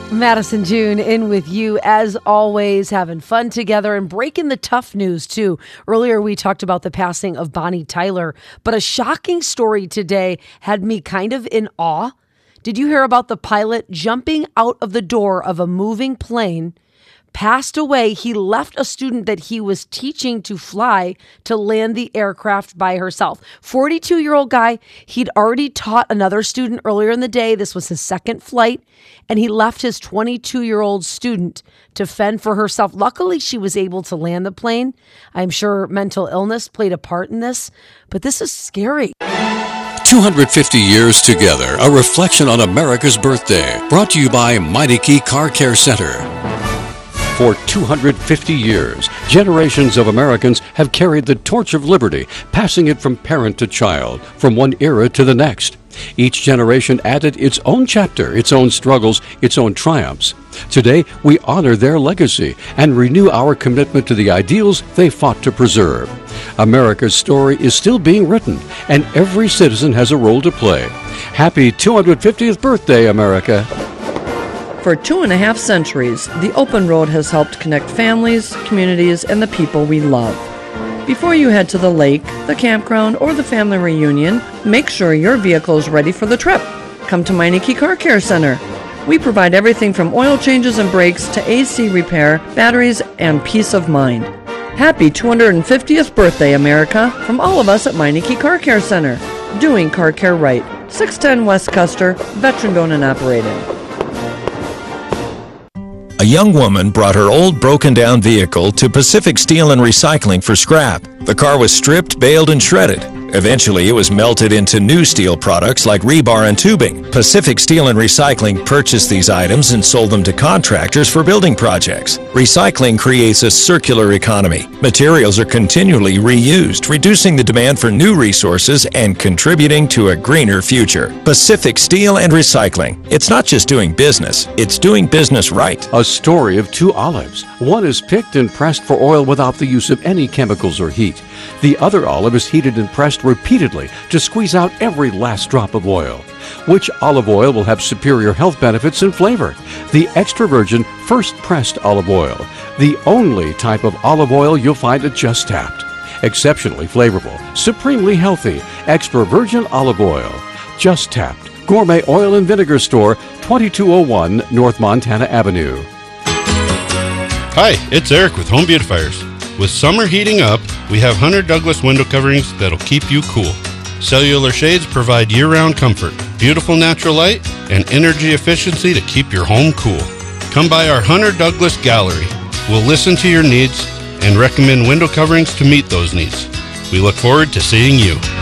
Madison June in with you as always, having fun together and breaking the tough news too. Earlier we talked about the passing of Bonnie Tyler, but a shocking story today had me kind of in awe. Did you hear about the pilot jumping out of the door of a moving plane? Passed away. He left a student that he was teaching to fly to land the aircraft by herself. 42-year-old guy. He'd already taught another student earlier in the day. This was his second flight, and he left his 22-year-old student to fend for herself. Luckily, she was able to land the plane. I'm sure mental illness played a part in this, but this is scary. 250 years together, a reflection on America's birthday. Brought to you by Meineke Car Care Center. For 250 years, generations of Americans have carried the torch of liberty, passing it from parent to child, from one era to the next. Each generation added its own chapter, its own struggles, its own triumphs. Today, we honor their legacy and renew our commitment to the ideals they fought to preserve. America's story is still being written, and every citizen has a role to play. Happy 250th birthday, America. For 2.5 centuries, the Open Road has helped connect families, communities, and the people we love. Before you head to the lake, the campground, or the family reunion, make sure your vehicle is ready for the trip. Come to Meineke Car Care Center. We provide everything from oil changes and brakes to AC repair, batteries, and peace of mind. Happy 250th birthday, America, from all of us at Meineke Car Care Center. Doing car care right. 610 West Custer, veteran-owned and operated. A young woman brought her old broken-down vehicle to Pacific Steel and Recycling for scrap. The car was stripped, baled, and shredded. Eventually, it was melted into new steel products like rebar and tubing. Pacific Steel and Recycling purchased these items and sold them to contractors for building projects. Recycling creates a circular economy. Materials are continually reused, reducing the demand for new resources and contributing to a greener future. Pacific Steel and Recycling. It's not just doing business, it's doing business right. A story of two olives. One is picked and pressed for oil without the use of any chemicals or heat. The other olive is heated and pressed repeatedly to squeeze out every last drop of oil. Which olive oil will have superior health benefits and flavor? The extra virgin first pressed olive oil, the only type of olive oil you'll find at Just Tapped. Exceptionally flavorful, supremely healthy, extra virgin olive oil. Just Tapped, Gourmet Oil and Vinegar Store, 2201 North Montana Avenue. Hi, it's Eric with Home Beautifiers. With summer heating up, we have Hunter Douglas window coverings that'll keep you cool. Cellular shades provide year-round comfort, beautiful natural light, and energy efficiency to keep your home cool. Come by our Hunter Douglas Gallery. We'll listen to your needs and recommend window coverings to meet those needs. We look forward to seeing you.